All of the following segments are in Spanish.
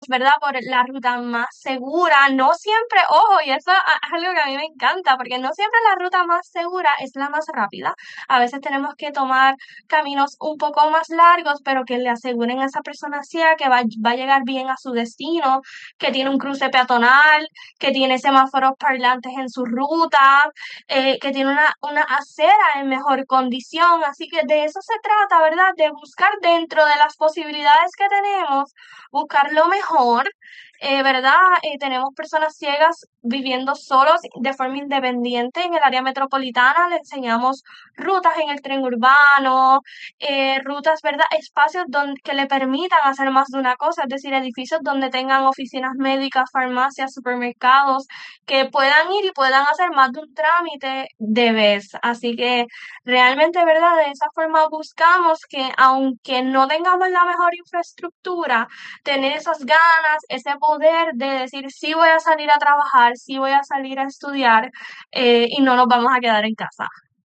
¿verdad? Por la ruta más segura. No siempre, ojo, y eso es algo que a mí me encanta, porque no siempre la ruta más segura es la más rápida. A veces tenemos que tomar caminos un poco más largos, pero que le aseguren a esa persona ciega que va a llegar bien a su destino, que tiene un cruce peatonal, que tiene semáforos parlantes en su ruta, que tiene una acera en mejor condición. Así que de eso se trata, ¿verdad? De buscar dentro de las posibilidades que tenemos, buscar lo mejor. ¿Verdad? Tenemos personas ciegas viviendo solos de forma independiente en el área metropolitana. Le enseñamos rutas en el tren urbano, rutas, ¿verdad? Espacios que le permitan hacer más de una cosa, es decir, edificios donde tengan oficinas médicas, farmacias, supermercados, que puedan ir y puedan hacer más de un trámite de vez. Así que realmente, ¿verdad? De esa forma buscamos que aunque no tengamos la mejor infraestructura, tener esas ganas, ese poder de decir sí voy a salir a trabajar, sí voy a salir a estudiar, y no nos vamos a quedar en casa.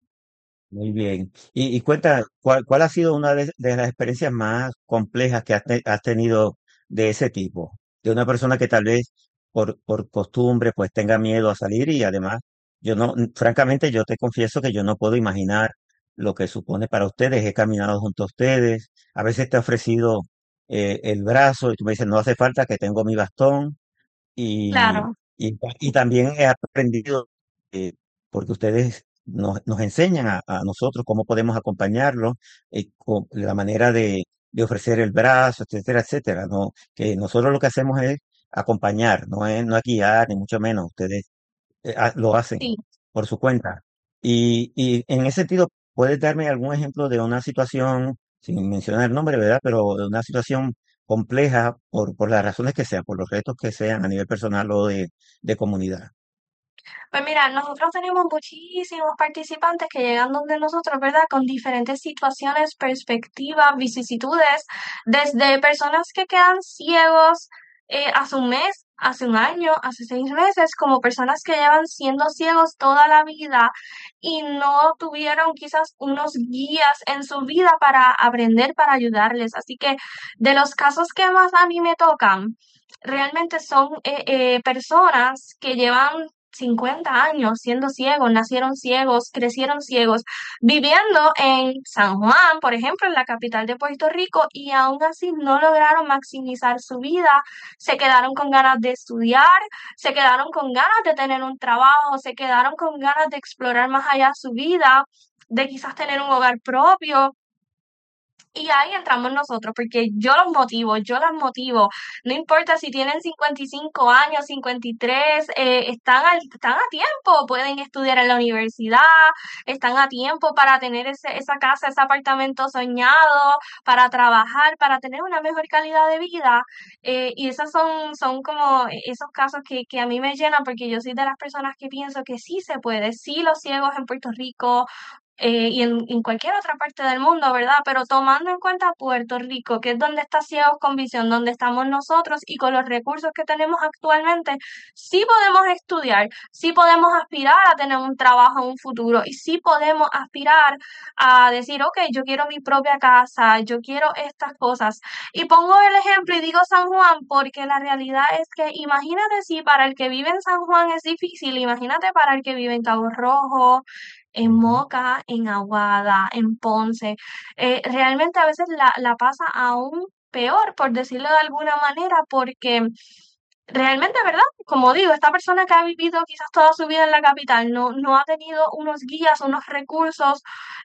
Muy bien. Y cuenta, ¿cuál ha sido una de las experiencias más complejas que has tenido de ese tipo? De una persona que tal vez por costumbre pues tenga miedo a salir y además yo no, francamente yo te confieso que yo no puedo imaginar lo que supone para ustedes. He caminado junto a ustedes, a veces te he ofrecido el brazo y tú me dices no hace falta que tengo mi bastón y, Claro. y también he aprendido, porque ustedes nos enseñan a nosotros cómo podemos acompañarlos, con la manera de ofrecer el brazo, etcétera, etcétera, ¿no? Que nosotros lo que hacemos es acompañar, no es guiar, ni mucho menos. Ustedes lo hacen Sí. por su cuenta. Y en ese sentido, ¿puedes darme algún ejemplo de una situación, sin mencionar el nombre, ¿verdad? Pero de una situación compleja por las razones que sean, por los retos que sean a nivel personal o de comunidad? Pues mira, nosotros tenemos muchísimos participantes que llegan donde nosotros, ¿verdad? Con diferentes situaciones, perspectivas, vicisitudes, desde personas que quedan ciegos hace un mes, hace un año, hace 6 meses, como personas que llevan siendo ciegos toda la vida y no tuvieron quizás unos guías en su vida para aprender, para ayudarles. Así que de los casos que más a mí me tocan, realmente son personas que llevan 50 años siendo ciegos, nacieron ciegos, crecieron ciegos, viviendo en San Juan, por ejemplo, en la capital de Puerto Rico, y aún así no lograron maximizar su vida, se quedaron con ganas de estudiar, se quedaron con ganas de tener un trabajo, se quedaron con ganas de explorar más allá su vida, de quizás tener un hogar propio. Y ahí entramos nosotros, porque yo los motivo, yo las motivo. No importa si tienen 55 años, 53, están a tiempo, pueden estudiar en la universidad, están a tiempo para tener esa casa, ese apartamento soñado, para trabajar, para tener una mejor calidad de vida. Y esos son como esos casos que a mí me llenan, porque yo soy de las personas que pienso que sí se puede, sí los ciegos en Puerto Rico y en cualquier otra parte del mundo, ¿verdad? Pero tomando en cuenta Puerto Rico, que es donde está Ciegos con Visión, donde estamos nosotros y con los recursos que tenemos actualmente, sí podemos estudiar, sí podemos aspirar a tener un trabajo en un futuro y sí podemos aspirar a decir, ok, yo quiero mi propia casa, yo quiero estas cosas. Y pongo el ejemplo y digo San Juan porque la realidad es que imagínate si para el que vive en San Juan es difícil, imagínate para el que vive en Cabo Rojo, en Ujú. Moca, en Aguada, en Ponce. Realmente a veces la pasa aún peor, por decirlo de alguna manera, porque realmente, ¿verdad? Como digo, esta persona que ha vivido quizás toda su vida en la capital no ha tenido unos guías, unos recursos,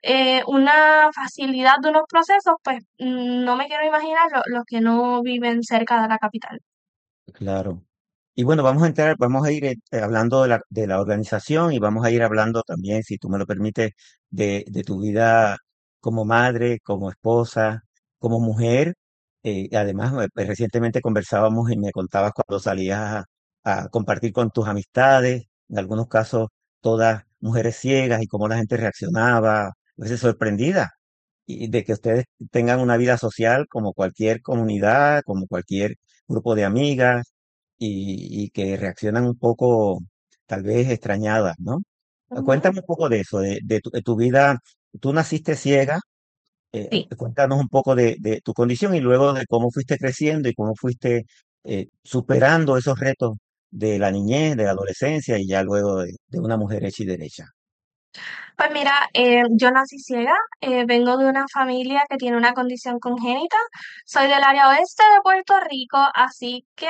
una facilidad de unos procesos, pues no me quiero imaginar los que no viven cerca de la capital. Claro. Y bueno, vamos a ir hablando de la organización y vamos a ir hablando también, si tú me lo permites, de tu vida como madre, como esposa, como mujer. Además, recientemente conversábamos y me contabas cuando salías a compartir con tus amistades, en algunos casos todas mujeres ciegas y cómo la gente reaccionaba, a veces sorprendida, y de que ustedes tengan una vida social como cualquier comunidad, como cualquier grupo de amigas y que reaccionan un poco, tal vez extrañadas, ¿no? Ujú. Cuéntame un poco de eso, de tu vida. Tú naciste ciega, Sí. cuéntanos un poco de tu condición y luego de cómo fuiste creciendo y cómo fuiste superando esos retos de la niñez, de la adolescencia y ya luego de una mujer hecha y derecha. Pues mira, yo nací ciega, vengo de una familia que tiene una condición congénita, soy del área oeste de Puerto Rico, así que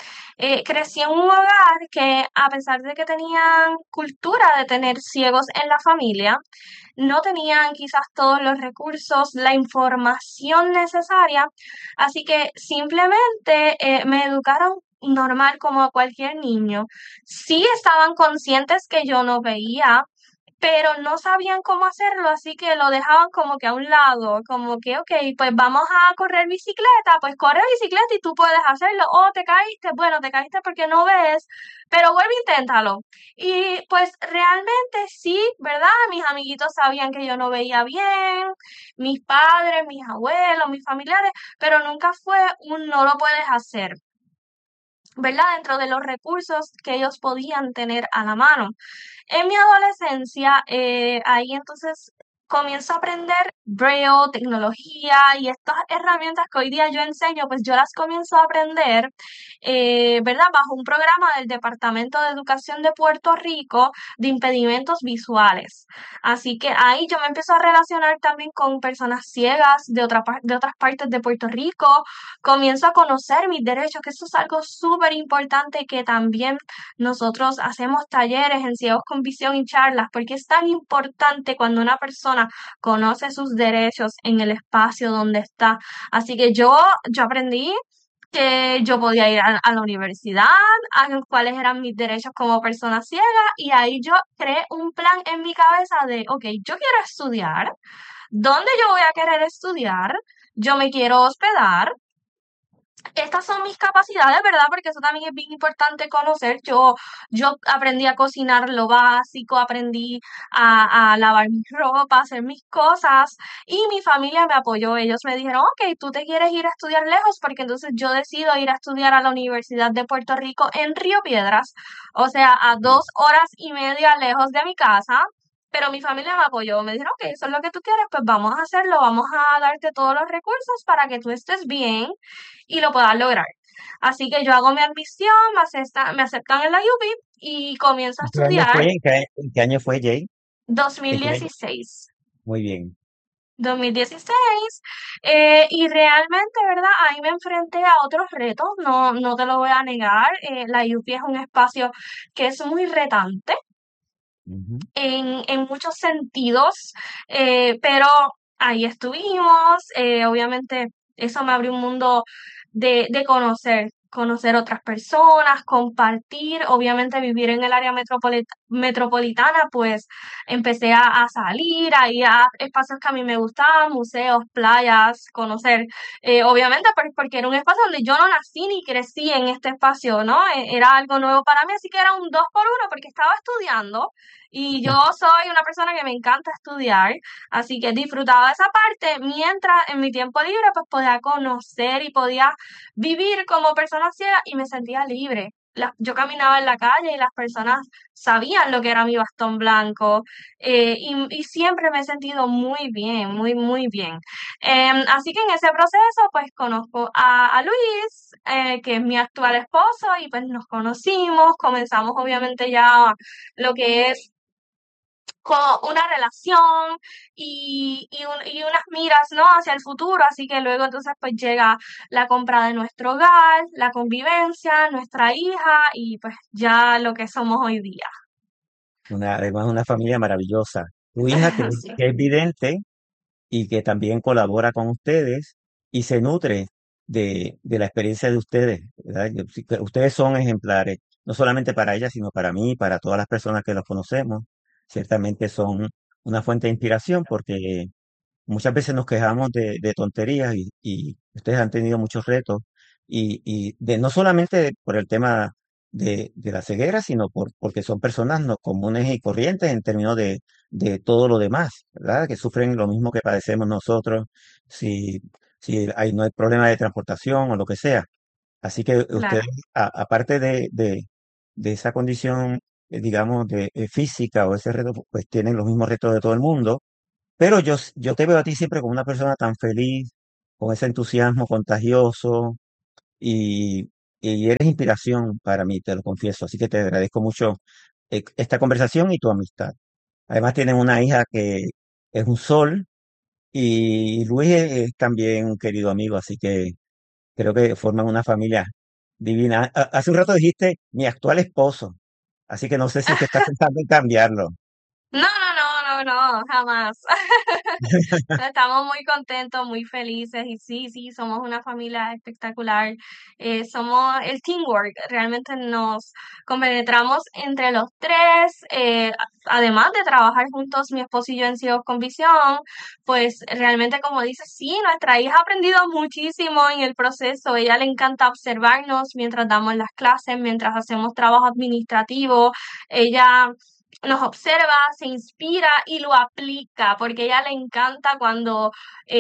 crecí en un hogar que a pesar de que tenían cultura de tener ciegos en la familia, no tenían quizás todos los recursos, la información necesaria, así que simplemente me educaron normal como a cualquier niño. Sí estaban conscientes que yo no veía, pero no sabían cómo hacerlo, así que lo dejaban como que a un lado, como que, ok, pues vamos a correr bicicleta, pues corre bicicleta y tú puedes hacerlo, o te caíste, bueno, te caíste porque no ves, pero vuelve, inténtalo. Y pues realmente sí, ¿verdad? Mis amiguitos sabían que yo no veía bien, mis padres, mis abuelos, mis familiares, pero nunca fue un no lo puedes hacer. ¿Verdad? Dentro de los recursos que ellos podían tener a la mano. En mi adolescencia, ahí entonces comienzo a aprender Braille, tecnología y estas herramientas que hoy día yo enseño, pues yo las comienzo a aprender, ¿verdad? Bajo un programa del Departamento de Educación de Puerto Rico de impedimentos visuales. Así que ahí yo me empiezo a relacionar también con personas ciegas de otras partes de Puerto Rico, comienzo a conocer mis derechos, que eso es algo súper importante que también nosotros hacemos talleres en Ciegos con Visión y charlas, porque es tan importante cuando una persona conoce sus derechos en el espacio donde está. Así que yo aprendí que yo podía ir a la universidad, a cuáles eran mis derechos como persona ciega, y ahí yo creé un plan en mi cabeza de, ok, yo quiero estudiar, ¿dónde yo voy a querer estudiar? Yo me quiero hospedar, estas son mis capacidades, ¿verdad? Porque eso también es bien importante conocer. Yo aprendí a cocinar lo básico, aprendí a lavar mi ropa, a hacer mis cosas y mi familia me apoyó. Ellos me dijeron, ok, tú te quieres ir a estudiar lejos porque entonces yo decido ir a estudiar a la Universidad de Puerto Rico en Río Piedras, o sea, a 2 horas y media lejos de mi casa. Pero mi familia me apoyó, me dijeron, ok, eso es lo que tú quieres, pues vamos a hacerlo, vamos a darte todos los recursos para que tú estés bien y lo puedas lograr. Así que yo hago mi admisión, me aceptan en la UPI y comienzo a ¿En qué año estudiar fue? En qué año fue, Jay? ¿En qué año? 2016. Muy bien. 2016, y realmente, ¿verdad? Ahí me enfrenté a otros retos, no te lo voy a negar. La UPI es un espacio que es muy retante Ujú. en muchos sentidos, pero ahí estuvimos, obviamente eso me abrió un mundo de conocer otras personas, compartir, obviamente vivir en el área metropolitana, pues empecé a salir, a ir a espacios que a mí me gustaban, museos, playas, conocer, obviamente porque era un espacio donde yo no nací ni crecí en este espacio, ¿no? Era algo nuevo para mí, así que era un 2 por 1 porque estaba estudiando y yo soy una persona que me encanta estudiar, así que disfrutaba de esa parte, mientras en mi tiempo libre pues podía conocer y podía vivir como persona ciega y me sentía libre. Yo caminaba en la calle y las personas sabían lo que era mi bastón blanco, y siempre me he sentido muy bien, muy, muy bien. Así que en ese proceso pues conozco a Luis, que es mi actual esposo, y pues nos conocimos, comenzamos obviamente ya lo que es como una relación y unas miras, ¿no? Hacia el futuro. Así que luego entonces pues llega la compra de nuestro hogar, la convivencia, nuestra hija y pues ya lo que somos hoy día. Además, una familia maravillosa. Tu hija Sí, que es vidente y que también colabora con ustedes y se nutre de la experiencia de ustedes, ¿verdad? Sí que ustedes son ejemplares, no solamente para ella, sino para mí, para todas las personas que los conocemos. Ciertamente son una fuente de inspiración porque muchas veces nos quejamos de tonterías y ustedes han tenido muchos retos y de no solamente por el tema de la ceguera, sino porque son personas no comunes y corrientes en términos de todo lo demás, ¿verdad? Que sufren lo mismo que padecemos nosotros si, si no hay problema de transportación o lo que sea. Así que ustedes, claro. aparte de esa condición, digamos, física o ese reto, pues tienen los mismos retos de todo el mundo, pero yo te veo a ti siempre como una persona tan feliz, con ese entusiasmo contagioso y, y eres inspiración para mí, te lo confieso. Así que te agradezco mucho esta conversación y tu amistad. Además, tienen una hija que es un sol y Luis es también un querido amigo, así que creo que forman una familia divina. Hace un rato dijiste mi actual esposo, así que no sé si es que estás pensando en cambiarlo. No, no, no, no, no, jamás. Estamos muy contentos, muy felices y sí, sí, somos una familia espectacular. Somos el teamwork, realmente nos compenetramos entre los tres. Además de trabajar juntos, mi esposo y yo en Ciegos con Visión, pues realmente como dices, sí, nuestra hija ha aprendido muchísimo en el proceso. Ella le encanta observarnos mientras damos las clases, mientras hacemos trabajo administrativo. Ella nos observa, se inspira y lo aplica, porque a ella le encanta cuando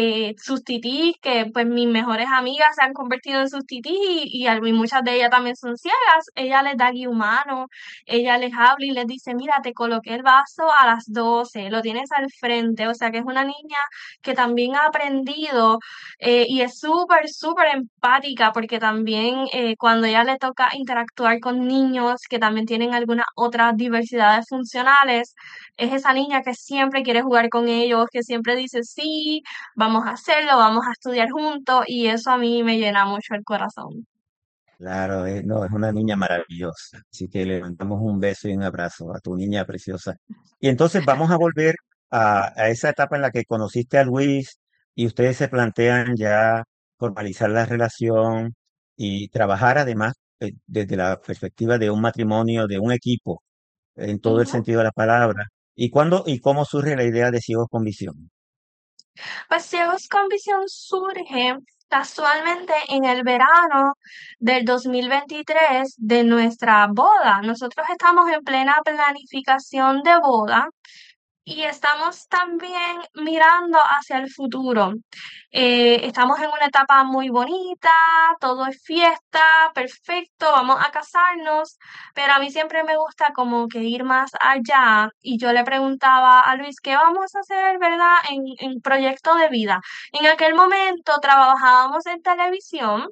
sus titís, que pues mis mejores amigas se han convertido en sus titís y muchas de ellas también son ciegas, ella les da guía humano, ella les habla y les dice, mira, te coloqué el vaso a las 12 lo tienes al frente, o sea que es una niña que también ha aprendido y es súper, súper empática porque también cuando ella le toca interactuar con niños que también tienen algunas otras diversidades funcionales, es esa niña que siempre quiere jugar con ellos, que siempre dice, sí, vamos a hacerlo, vamos a estudiar juntos y eso a mí me llena mucho el corazón. Claro, no, es una niña maravillosa. Así que le mandamos un beso y un abrazo a tu niña preciosa. Y entonces vamos a volver a esa etapa en la que conociste a Luis y ustedes se plantean ya formalizar la relación y trabajar además desde la perspectiva de un matrimonio, de un equipo, en todo el Ujú. sentido de la palabra. ¿Y cuándo y cómo surge la idea de Ciegos con Visión? Pues Ciegos con Visión surge casualmente en el verano del 2023 de nuestra boda. Nosotros estamos en plena planificación de boda y estamos también mirando hacia el futuro. Estamos en una etapa muy bonita, todo es fiesta, perfecto, vamos a casarnos, pero a mí siempre me gusta como que ir más allá y yo le preguntaba a Luis, ¿qué vamos a hacer, verdad, en proyecto de vida? En aquel momento trabajábamos en televisión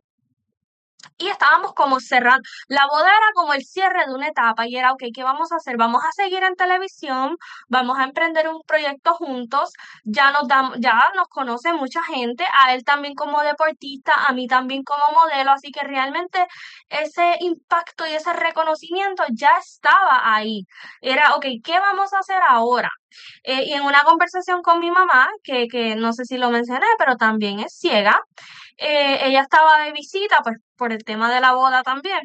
y estábamos como cerrando, la boda era como el cierre de una etapa y era, ok, ¿qué vamos a hacer? Vamos a seguir en televisión, vamos a emprender un proyecto juntos, ya nos damos, ya nos conoce mucha gente, a él también como deportista, a mí también como modelo, así que realmente ese impacto y ese reconocimiento ya estaba ahí. Era, ok, ¿qué vamos a hacer ahora? Y en una conversación con mi mamá, que no sé si lo mencioné, pero también es ciega, ella estaba de visita, pues por el tema de la boda también,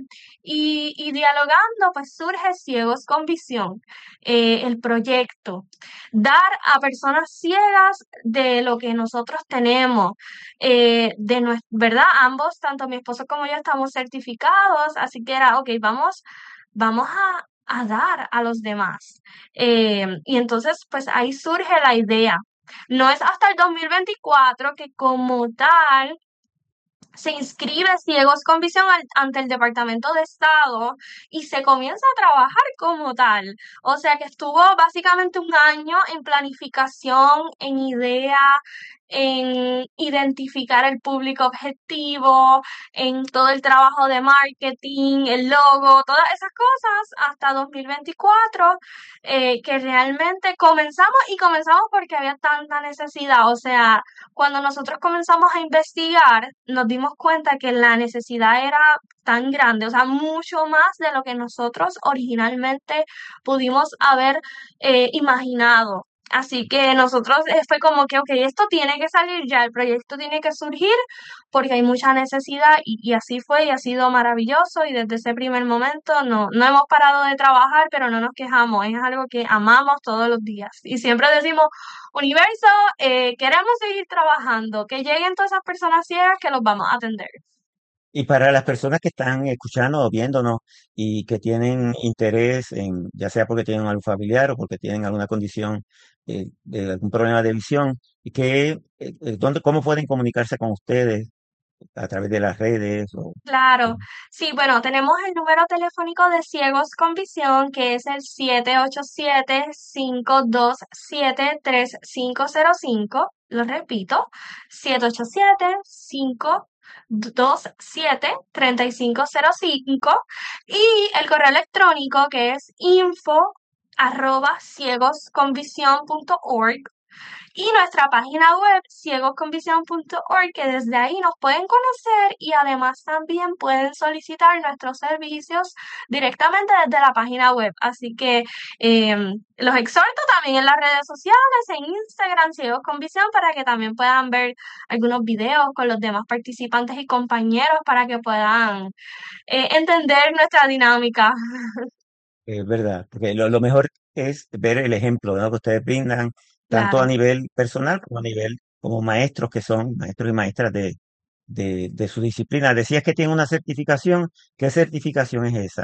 y dialogando, pues surge Ciegos con Visión, el proyecto, dar a personas ciegas de lo que nosotros tenemos, ¿verdad? Ambos, tanto mi esposo como yo, estamos certificados, así que era, ok, vamos a dar a los demás. Y entonces, pues ahí surge la idea. No es hasta el 2024 que como tal se inscribe Ciegos con Visión ante el Departamento de Estado y se comienza a trabajar como tal. O sea que estuvo básicamente un año en planificación, en idea, en identificar el público objetivo, en todo el trabajo de marketing, el logo, todas esas cosas hasta 2024, que realmente comenzamos y comenzamos porque había tanta necesidad. O sea, cuando nosotros comenzamos a investigar, nos dimos cuenta que la necesidad era tan grande, o sea, mucho más de lo que nosotros originalmente pudimos haber imaginado. Así que nosotros fue como que, ok, esto tiene que salir ya, el proyecto tiene que surgir porque hay mucha necesidad y así fue y ha sido maravilloso y desde ese primer momento no hemos parado de trabajar, pero no nos quejamos, es algo que amamos todos los días y siempre decimos, universo, queremos seguir trabajando, que lleguen todas esas personas ciegas que los vamos a atender. Y para las personas que están escuchando o viéndonos y que tienen interés en, ya sea porque tienen algún familiar o porque tienen alguna condición de algún problema de visión, y cómo pueden comunicarse con ustedes a través de las redes Claro, sí, bueno, tenemos el número telefónico de Ciegos con Visión, que es el 787-527-3505. Lo repito, 787 27 3505 y el correo electrónico que es info@ciegosconvisión.org y nuestra página web ciegosconvisión.org que desde ahí nos pueden conocer y además también pueden solicitar nuestros servicios directamente desde la página web. Así que los exhorto también en las redes sociales, en Instagram, Ciegos con Visión, para que también puedan ver algunos videos con los demás participantes y compañeros para que puedan entender nuestra dinámica. Es verdad, porque lo mejor es ver el ejemplo, ¿no? Que ustedes brindan, tanto a Claro. nivel personal como a nivel como maestros que son maestros y maestras de su disciplina. Decías que tienen una certificación. ¿Qué certificación es esa?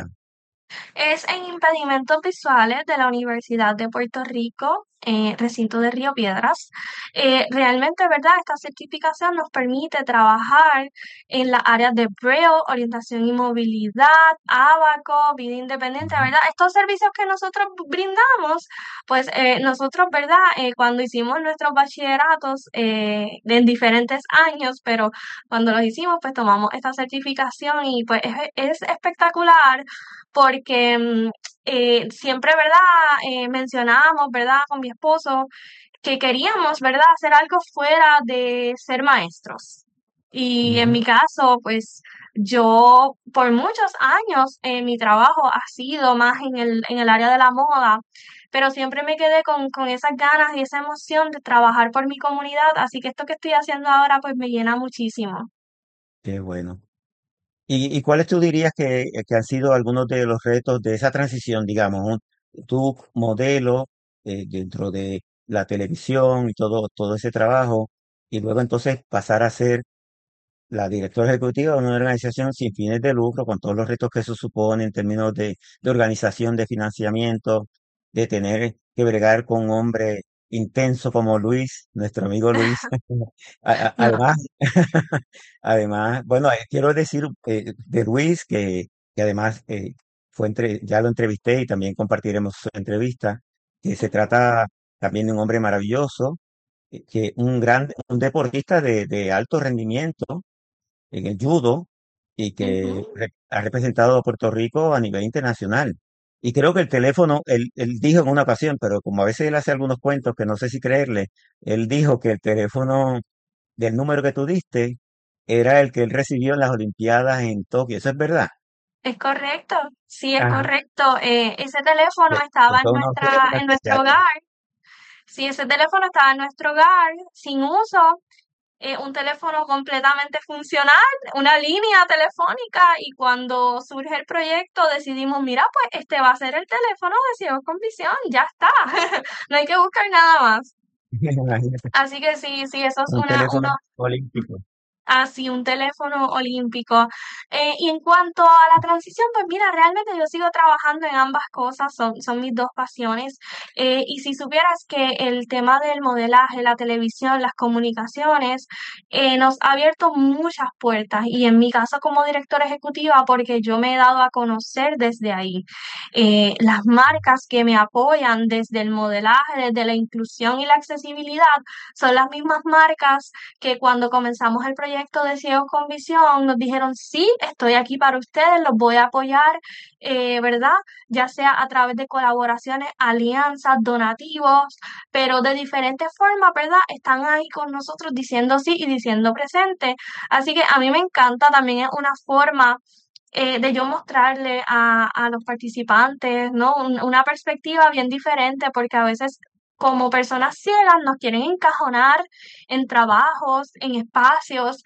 Es en impedimentos visuales de la Universidad de Puerto Rico, recinto de Río Piedras. Realmente, ¿verdad? Esta certificación nos permite trabajar en las áreas de Braille, orientación y movilidad, Abaco, vida independiente, Ujú. ¿verdad? Estos servicios que nosotros brindamos, pues nosotros, ¿verdad? Cuando hicimos nuestros bachilleratos en diferentes años, pero cuando los hicimos, pues tomamos esta certificación y pues es espectacular porque siempre, ¿verdad? Mencionábamos, ¿verdad? Con mi esposo que queríamos, ¿verdad? Hacer algo fuera de ser maestros. Y en Ujú. mi caso, pues yo por muchos años mi trabajo ha sido más en el área de la moda, pero siempre me quedé con esas ganas y esa emoción de trabajar por mi comunidad, así que esto que estoy haciendo ahora pues me llena muchísimo. Qué bueno. ¿Y cuáles tú dirías que han sido algunos de los retos de esa transición, digamos, tu modelo dentro de la televisión y todo ese trabajo, y luego entonces pasar a ser la directora ejecutiva de una organización sin fines de lucro, con todos los retos que eso supone en términos de organización, de financiamiento, de tener que bregar con un hombre intenso como Luis, nuestro amigo Luis? No, Además, además, bueno, quiero decir de Luis que además ya lo entrevisté y también compartiremos su entrevista, que se trata también de un hombre maravilloso, que un deportista de alto rendimiento en el judo y que ujú. ha representado a Puerto Rico a nivel internacional. Y creo que el teléfono, él dijo en una ocasión, pero como a veces él hace algunos cuentos que no sé si creerle, él dijo que el teléfono del número que tú diste era el que él recibió en las Olimpiadas en Tokio. ¿Eso es verdad? Es correcto, sí es Ajá. correcto. Ese teléfono Pues, estaba eso es una oferta en nuestro especial. hogar. Sí, ese teléfono estaba en nuestro hogar, sin uso, un teléfono completamente funcional, una línea telefónica, y cuando surge el proyecto decidimos, mira, pues este va a ser el teléfono de Ciegos con Visión, ya está, no hay que buscar nada más. Imagínate, Así que sí, sí, eso es un teléfono uno. olímpico. Así, un teléfono olímpico. Y en cuanto a la transición, pues mira, realmente yo sigo trabajando en ambas cosas, son mis dos pasiones. Y si supieras que el tema del modelaje, la televisión, las comunicaciones, nos ha abierto muchas puertas. Y en mi caso como directora ejecutiva, porque yo me he dado a conocer desde ahí. Las marcas que me apoyan desde el modelaje, desde la inclusión y la accesibilidad, son las mismas marcas que cuando comenzamos el proyecto de Ciegos con Visión nos dijeron, sí, estoy aquí para ustedes, los voy a apoyar, ¿verdad? Ya sea a través de colaboraciones, alianzas, donativos, pero de diferentes formas, ¿verdad? Están ahí con nosotros diciendo sí y diciendo presente. Así que a mí me encanta, también es una forma de yo mostrarle a los participantes, ¿no? Una perspectiva bien diferente, porque a veces como personas ciegas nos quieren encajonar en trabajos, en espacios,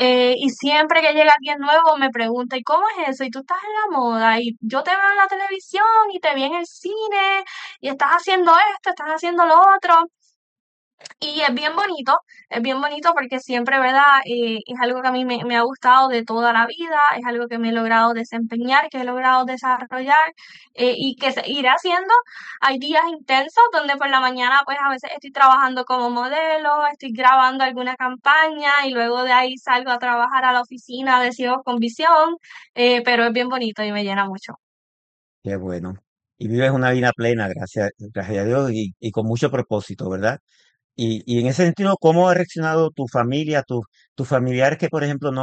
y siempre que llega alguien nuevo me pregunta, ¿y cómo es eso? ¿Y tú estás en la moda? Y yo te veo en la televisión y te vi en el cine y estás haciendo esto, estás haciendo lo otro. Y es bien bonito porque siempre, ¿verdad? Es algo que a mí me ha gustado de toda la vida, es algo que me he logrado desempeñar, que he logrado desarrollar y que iré haciendo. Hay días intensos donde por la mañana pues a veces estoy trabajando como modelo, estoy grabando alguna campaña y luego de ahí salgo a trabajar a la oficina de Ciegos con Visión, pero es bien bonito y me llena mucho. Qué bueno. Y vives una vida plena, gracias a Dios, y con mucho propósito, ¿verdad? Y en ese sentido, ¿cómo ha reaccionado tu familia, tus familiares que, por ejemplo,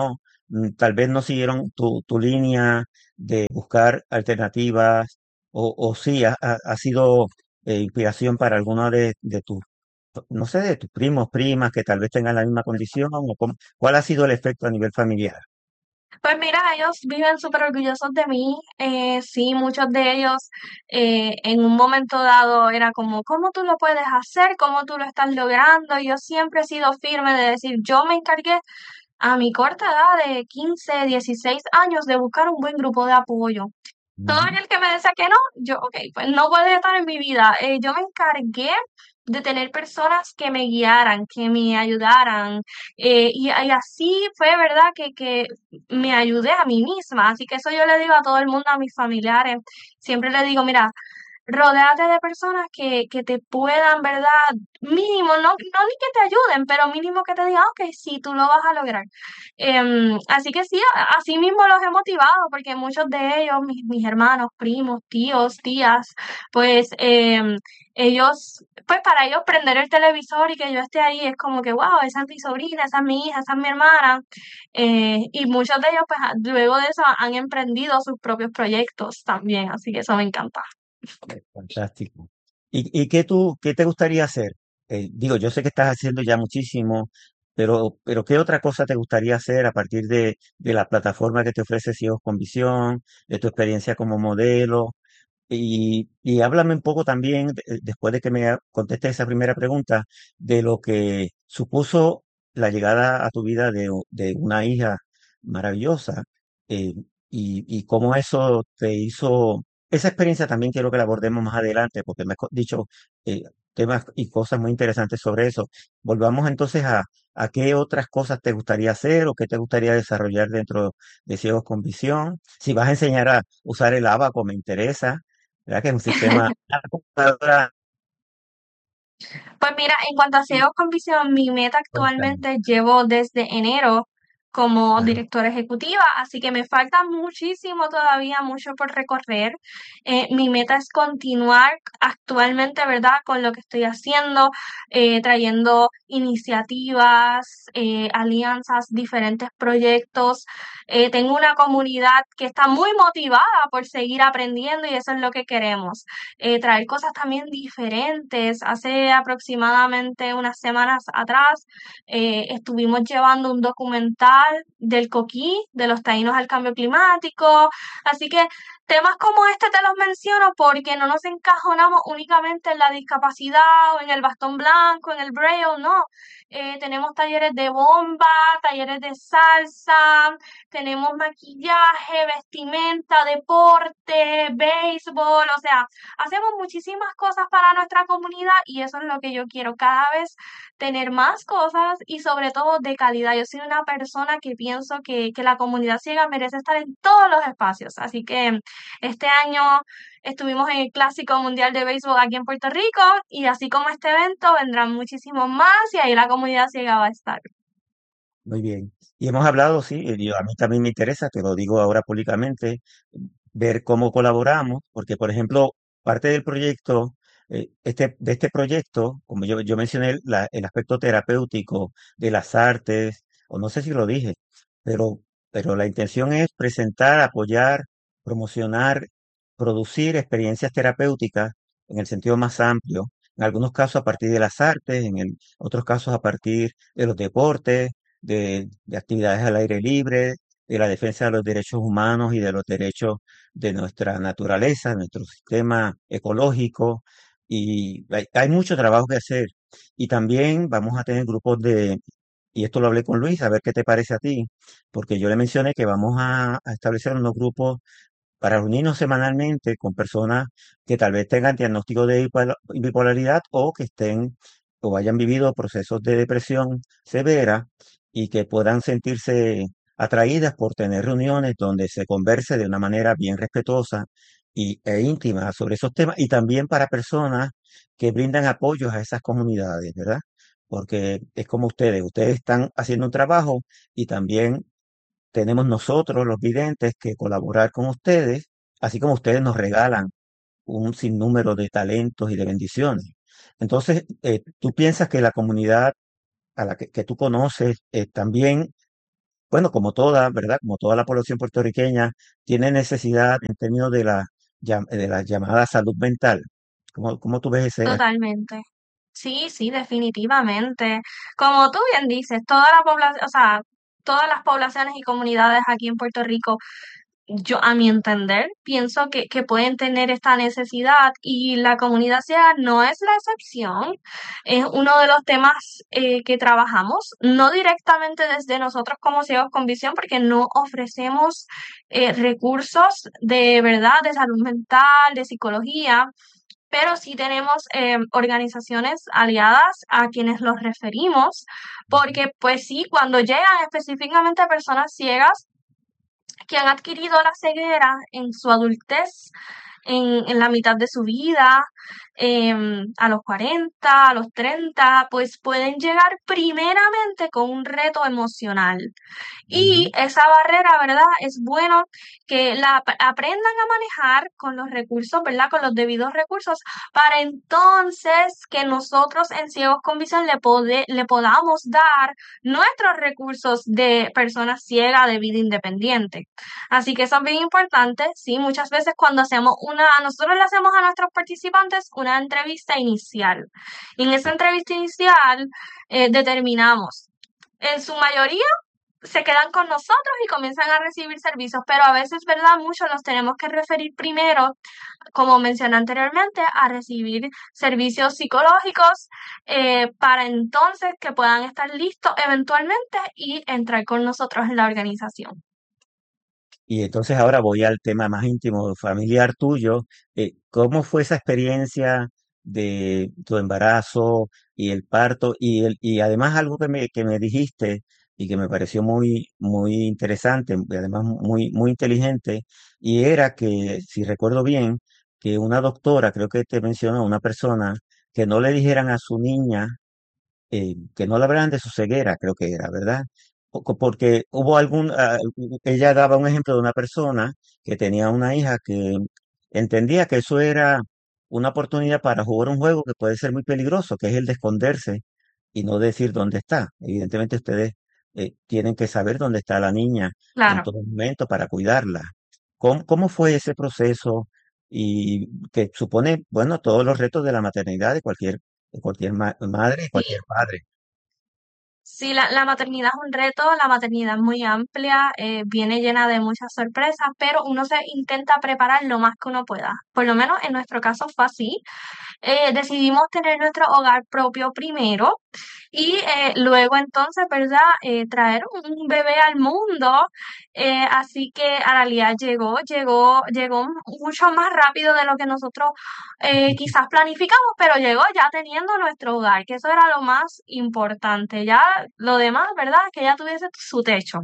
tal vez no siguieron tu línea de buscar alternativas o sí ha sido inspiración para alguno de tus, no sé, de tus primos, primas que tal vez tengan la misma condición o cuál ha sido el efecto a nivel familiar. Pues mira, ellos viven súper orgullosos de mí. Sí, muchos de ellos en un momento dado era como, ¿cómo tú lo puedes hacer? ¿Cómo tú lo estás logrando? Yo siempre he sido firme de decir, yo me encargué a mi corta edad de 15, 16 años de buscar un buen grupo de apoyo. Todo Ujú. aquel que me decía que no, yo, ok, pues no puede estar en mi vida. Yo me encargué de tener personas que me guiaran, que me ayudaran, y así fue, ¿verdad? Que me ayudé a mí misma. Así que eso yo le digo a todo el mundo, a mis familiares. Siempre le digo, mira, rodéate de personas que te puedan, ¿verdad? Mínimo, no ni que te ayuden, pero mínimo que te digan, ok, sí, tú lo vas a lograr. Así que sí, así mismo los he motivado, porque muchos de ellos, mis hermanos, primos, tíos, tías, pues ellos, pues para ellos prender el televisor y que yo esté ahí es como que, wow, esa es mi sobrina, esa es mi hija, esa es mi hermana. Y muchos de ellos, pues luego de eso han emprendido sus propios proyectos también, así que eso me encanta. Fantástico. ¿Y qué te gustaría hacer? Digo, yo sé que estás haciendo ya muchísimo, pero ¿qué otra cosa te gustaría hacer a partir de la plataforma que te ofrece Ciegos con Visión, de tu experiencia como modelo? Y háblame un poco también, después de que contestes esa primera pregunta, de lo que supuso la llegada a tu vida de una hija maravillosa, eh, y cómo eso te hizo. Esa experiencia también quiero que la abordemos más adelante, porque me has dicho eh, temas y cosas muy interesantes sobre eso. Volvamos entonces a qué otras cosas te gustaría hacer o qué te gustaría desarrollar dentro de Ciegos con Visión. Si vas a enseñar a usar el abaco, me interesa. ¿Verdad que es un sistema, una computadora? Pues mira, en cuanto a SEO con visión, mi meta Cuéntame. actualmente llevo desde enero como Ajá. directora ejecutiva, así que me falta muchísimo todavía, mucho por recorrer. Mi meta es continuar actualmente, ¿verdad?, con lo que estoy haciendo, trayendo iniciativas, alianzas, diferentes proyectos. Tengo una comunidad que está muy motivada por seguir aprendiendo y eso es lo que queremos, traer cosas también diferentes. Hace aproximadamente unas semanas atrás estuvimos llevando un documental del coquí, de los taínos al cambio climático. Así que temas como este te los menciono porque no nos encajonamos únicamente en la discapacidad o en el bastón blanco, en el braille, no. Tenemos talleres de bomba, talleres de salsa, tenemos maquillaje, vestimenta, deporte, béisbol, o sea, hacemos muchísimas cosas para nuestra comunidad y eso es lo que yo quiero, cada vez tener más cosas y sobre todo de calidad. Yo soy una persona que pienso que la comunidad ciega merece estar en todos los espacios. Así que este año estuvimos en el Clásico Mundial de Béisbol aquí en Puerto Rico y así como este evento vendrán muchísimos más y ahí la comunidad ciega va a estar. Muy bien. Y hemos hablado, sí, a mí también me interesa, te lo digo ahora públicamente, ver cómo colaboramos, porque, por ejemplo, parte del proyecto, de este proyecto, como yo mencioné el aspecto terapéutico de las artes, o no sé si lo dije, pero, pero la intención es presentar, apoyar, promocionar, producir experiencias terapéuticas en el sentido más amplio, en algunos casos a partir de las artes, otros casos a partir de los deportes, de actividades al aire libre, de la defensa de los derechos humanos y de los derechos de nuestra naturaleza, nuestro sistema ecológico. Y hay mucho trabajo que hacer. Y también vamos a tener grupos y esto lo hablé con Luis, a ver qué te parece a ti, porque yo le mencioné que vamos a establecer unos grupos para reunirnos semanalmente con personas que tal vez tengan diagnóstico de bipolaridad o que estén o hayan vivido procesos de depresión severa y que puedan sentirse atraídas por tener reuniones donde se converse de una manera bien respetuosa e íntima sobre esos temas y también para personas que brindan apoyos a esas comunidades, ¿verdad? Porque es como ustedes están haciendo un trabajo y también tenemos nosotros, los videntes, que colaborar con ustedes, así como ustedes nos regalan un sinnúmero de talentos y de bendiciones. Entonces, tú piensas que la comunidad a la que tú conoces también bueno, como toda, ¿verdad? Como toda la población puertorriqueña, tiene necesidad en términos de la llamada salud mental. ¿Cómo tú ves ese aspecto? Totalmente. Sí, sí, definitivamente. Como tú bien dices, toda la población, o sea, todas las poblaciones y comunidades aquí en Puerto Rico, yo a mi entender, pienso que pueden tener esta necesidad y la comunidad ciega no es la excepción. Es uno de los temas que trabajamos, no directamente desde nosotros como ciegos con visión, porque no ofrecemos recursos de verdad, de salud mental, de psicología, pero sí tenemos organizaciones aliadas a quienes los referimos, porque pues sí, cuando llegan específicamente personas ciegas, que han adquirido la ceguera en su adultez, en la mitad de su vida, a los 40, a los 30, pues pueden llegar primeramente con un reto emocional. Y Ujú. esa barrera, ¿verdad? Es bueno que aprendan a manejar con los recursos, ¿verdad? Con los debidos recursos, para entonces que nosotros en Ciegos con Visión le podamos dar nuestros recursos de personas ciegas de vida independiente. Así que eso es bien importante, sí, muchas veces cuando nosotros le hacemos a nuestros participantes una entrevista inicial. Y en esa entrevista inicial determinamos, en su mayoría, se quedan con nosotros y comienzan a recibir servicios, pero a veces, ¿verdad? Muchos los tenemos que referir primero, como mencioné anteriormente, a recibir servicios psicológicos para entonces que puedan estar listos eventualmente y entrar con nosotros en la organización. Y entonces ahora voy al tema más íntimo, familiar tuyo. ¿Cómo fue esa experiencia de tu embarazo y el parto? Y además algo que me dijiste y que me pareció muy interesante, y además muy inteligente, y era que, si recuerdo bien, que una doctora, creo que te mencionó, una persona, que no le dijeran a su niña que no le hablaran de su ceguera, creo que era, ¿verdad? Porque hubo ella daba un ejemplo de una persona que tenía una hija que entendía que eso era una oportunidad para jugar un juego que puede ser muy peligroso, que es el de esconderse y no decir dónde está. Evidentemente ustedes tienen que saber dónde está la niña en Claro. todo momento para cuidarla. ¿Cómo fue ese proceso? Y que supone, bueno, todos los retos de la maternidad de cualquier madre y Sí, cualquier padre. sí, la maternidad es un reto, la maternidad es muy amplia, viene llena de muchas sorpresas, pero uno se intenta preparar lo más que uno pueda. Por lo menos en nuestro caso fue así. Decidimos tener nuestro hogar propio primero y luego entonces, ¿verdad? Traer un bebé al mundo. Así que a la realidad llegó mucho más rápido de lo que nosotros quizás planificamos, pero llegó ya teniendo nuestro hogar, que eso era lo más importante. Ya lo demás, ¿verdad? Que ya tuviese su techo.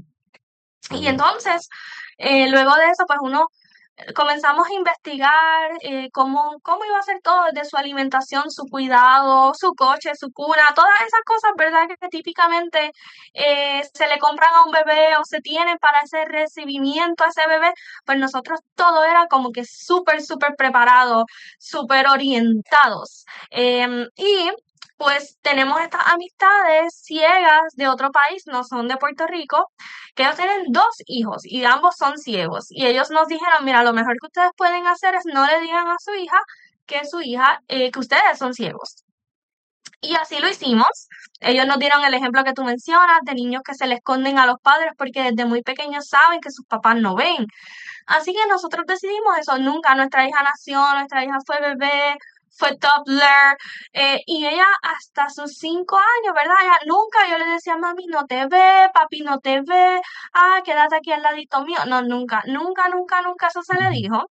Y Seguro. entonces, luego de eso, pues uno comenzamos a investigar cómo iba a ser todo, desde su alimentación, su cuidado, su coche, su cuna, todas esas cosas, ¿verdad? Que típicamente se le compran a un bebé o se tienen para ese recibimiento a ese bebé, pues nosotros todo era como que súper preparado, súper orientados. Y pues tenemos estas amistades ciegas de otro país, no son de Puerto Rico, que ellos tienen dos hijos y ambos son ciegos. Y ellos nos dijeron, mira, lo mejor que ustedes pueden hacer es no le digan a su hija, que ustedes son ciegos. Y así lo hicimos. Ellos nos dieron el ejemplo que tú mencionas de niños que se le esconden a los padres porque desde muy pequeños saben que sus papás no ven. Así que nosotros decidimos eso. Nunca nuestra hija nació, nuestra hija fue bebé, fue toddler, y ella hasta sus 5 años, ¿verdad? Ella nunca yo le decía, mami, no te ve, papi, no te ve, quédate aquí al ladito mío. No, nunca eso se le dijo.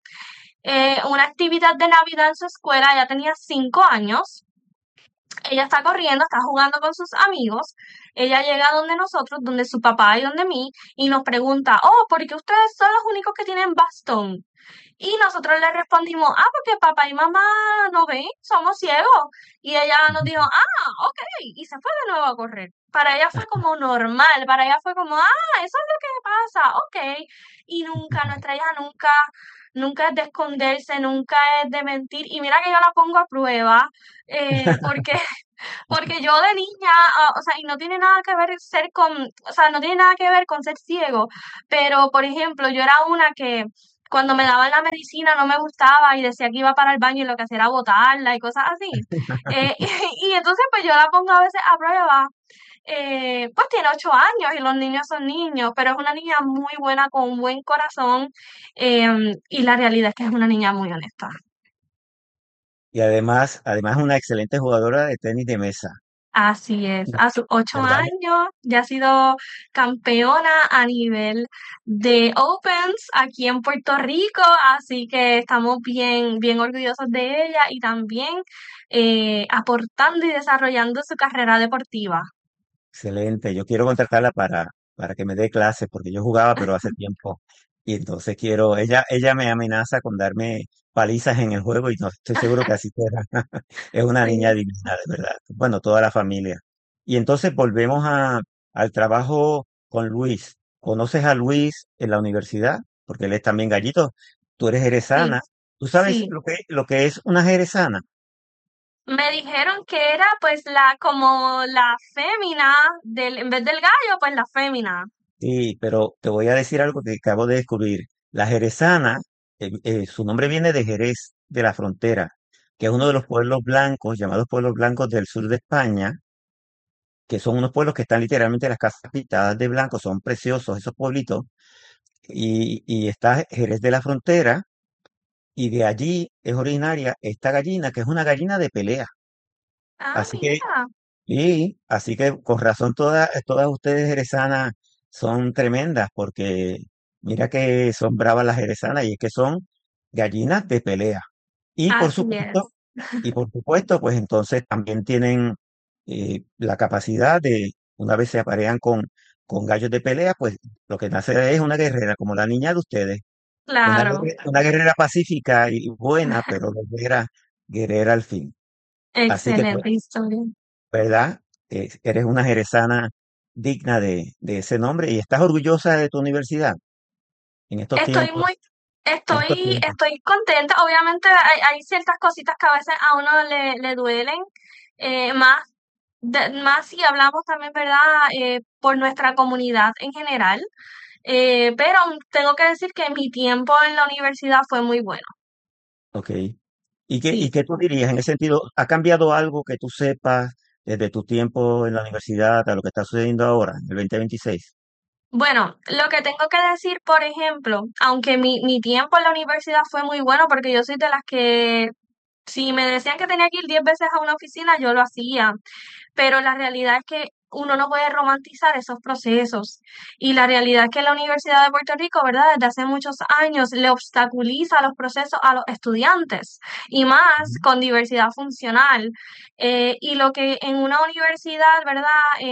Una actividad de Navidad en su escuela, ella tenía 5 años. Ella está corriendo, está jugando con sus amigos. Ella llega donde nosotros, donde su papá y donde mí, y nos pregunta, oh, ¿por qué ustedes son los únicos que tienen bastón? Y nosotros le respondimos, porque papá y mamá no ven, somos ciegos. Y ella nos dijo, ok, y se fue de nuevo a correr. para ella fue como normal, para ella fue como, eso es lo que pasa, ok. Y nunca, nuestra hija nunca, nunca es de esconderse, nunca es de mentir. Y mira que yo la pongo a prueba, porque porque yo de niña, o sea, y no tiene nada que ver ser con, o sea, no tiene nada que ver con ser ciego, pero por ejemplo, yo era una que cuando me daban la medicina no me gustaba y decía que iba para el baño y lo que hacía era botarla y cosas así. Y entonces pues yo la pongo a veces a prueba. Pues tiene 8 años y los niños son niños, pero es una niña muy buena con un buen corazón, y la realidad es que es una niña muy honesta. Y además es una excelente jugadora de tenis de mesa, Así es, a sus ocho ¿verdad? años ya ha sido campeona a nivel de Opens aquí en Puerto Rico, así que estamos bien, bien orgullosos de ella y también aportando y desarrollando su carrera deportiva. Excelente. Yo quiero contratarla para que me dé clases, porque yo jugaba, pero hace tiempo. Y entonces ella me amenaza con darme palizas en el juego y no estoy seguro que así será. Es una niña Sí, divina, de verdad. Bueno, toda la familia. Y entonces volvemos al trabajo con Luis. ¿Conoces a Luis en la universidad? Porque él es también gallito. Tú eres sí, jerezana. ¿Tú sabes sí. lo que es una jerezana? Me dijeron que era pues la como la fémina en vez del gallo, pues la fémina. Sí, pero te voy a decir algo que acabo de descubrir. La jerezana, su nombre viene de Jerez, de la Frontera, que es uno de los pueblos blancos, llamados pueblos blancos del sur de España, que son unos pueblos que están literalmente las casas pintadas de blanco, son preciosos esos pueblitos, y está Jerez de la Frontera, y de allí es originaria esta gallina, que es una gallina de pelea. Ah, Así que mira. y así que con razón todas ustedes jerezanas son tremendas, porque mira que son bravas las jerezanas y es que son gallinas de pelea. Y por Así supuesto, es. pues entonces también tienen la capacidad de, una vez se aparean con gallos de pelea, pues lo que nace es una guerrera, como la niña de ustedes. Claro. Una guerrera pacífica y buena, pero guerrera al fin. Así que pues, Excelente historia. ¿verdad? Eres una jerezana digna de ese nombre y estás orgullosa de tu universidad en estos Estoy tiempos, muy, en estos tiempos. estoy contenta. Obviamente hay ciertas cositas que a veces a uno le duelen, más, más si hablamos también, ¿verdad? Por nuestra comunidad en general. Pero tengo que decir que mi tiempo en la universidad fue muy bueno. Ok. Sí. Y qué tú dirías en ese sentido? ¿Ha cambiado algo que tú sepas desde tu tiempo en la universidad a lo que está sucediendo ahora, en el 2026? Bueno, lo que tengo que decir, por ejemplo, aunque mi tiempo en la universidad fue muy bueno, porque yo soy de las que si me decían que tenía que ir 10 veces a una oficina, yo lo hacía, pero la realidad es que uno no puede romantizar esos procesos. Y la realidad es que la Universidad de Puerto Rico, ¿verdad? Desde hace muchos años le obstaculiza los procesos a los estudiantes y más Ujú. con diversidad funcional. Y lo que en una universidad, ¿verdad?